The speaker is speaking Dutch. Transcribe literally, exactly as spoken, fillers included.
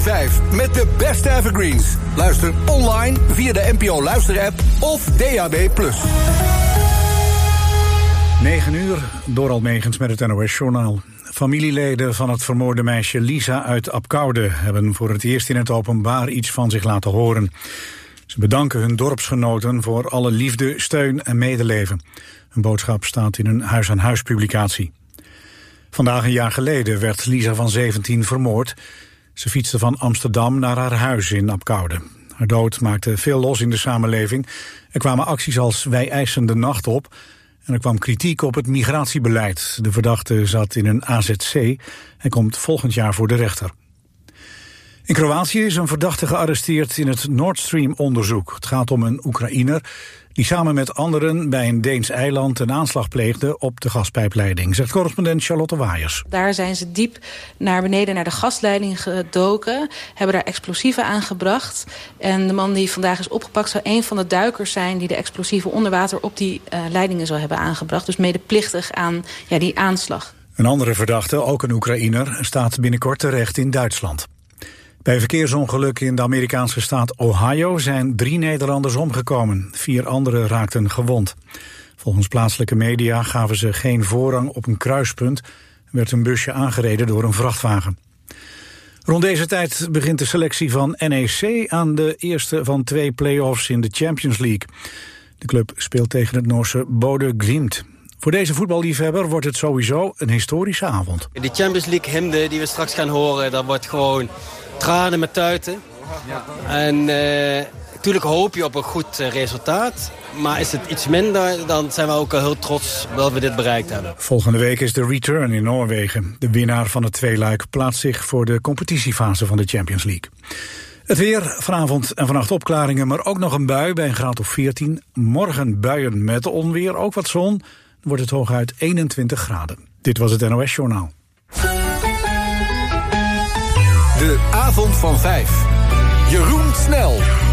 vijf met de beste evergreens. Luister online via de N P O Luister-app of D A B plus. negen uur, Dorald Megens met het N O S-journaal. Familieleden van het vermoorde meisje Lisa uit Abcoude hebben voor het eerst in het openbaar iets van zich laten horen. Ze bedanken hun dorpsgenoten voor alle liefde, steun en medeleven. Een boodschap staat in een huis-aan-huis publicatie. Vandaag een jaar geleden werd Lisa van zeventien vermoord. Ze fietste van Amsterdam naar haar huis in Abcoude. Haar dood maakte veel los in de samenleving. Er kwamen acties als Wij eisen de nacht op. En er kwam kritiek op het migratiebeleid. De verdachte zat in een A Z C en komt volgend jaar voor de rechter. In Kroatië is een verdachte gearresteerd in het Nord Stream-onderzoek. Het gaat om een Oekraïner die samen met anderen bij een Deens eiland een aanslag pleegde op de gaspijpleiding, zegt correspondent Charlotte Waaiers. Daar zijn ze diep naar beneden naar de gasleiding gedoken, hebben daar explosieven aangebracht. En de man die vandaag is opgepakt zou een van de duikers zijn die de explosieven onder water op die uh, leidingen zou hebben aangebracht. Dus medeplichtig aan ja, die aanslag. Een andere verdachte, ook een Oekraïner, staat binnenkort terecht in Duitsland. Bij een verkeersongeluk in de Amerikaanse staat Ohio zijn drie Nederlanders omgekomen. Vier anderen raakten gewond. Volgens plaatselijke media gaven ze geen voorrang op een kruispunt en werd een busje aangereden door een vrachtwagen. Rond deze tijd begint de selectie van N E C aan de eerste van twee play-offs in de Champions League. De club speelt tegen het Noorse Bodø Glimt. Voor deze voetballiefhebber wordt het sowieso een historische avond. Die Champions League hymne die we straks gaan horen, dat wordt gewoon tranen met tuiten. Ja. En uh, natuurlijk hoop je op een goed uh, resultaat. Maar is het iets minder, dan zijn we ook al heel trots dat we dit bereikt hebben. Volgende week is de return in Noorwegen. De winnaar van het tweeluik plaatst zich voor de competitiefase van de Champions League. Het weer, vanavond en vannacht opklaringen, maar ook nog een bui bij een graad of veertien. Morgen buien met onweer, ook wat zon. Dan wordt het hooguit eenentwintig graden. Dit was het N O S-journaal. De avond van vijf. Jeroen Snel.